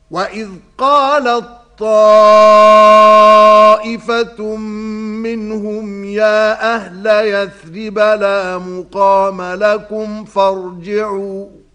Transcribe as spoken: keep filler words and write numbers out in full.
وَإِذْ قَالَتْ طَائِفَةٌ مِّنْهُمْ يَا أَهْلَ يَثْرِبَ لَا مُقَامَ لَكُمْ فَارْجِعُوا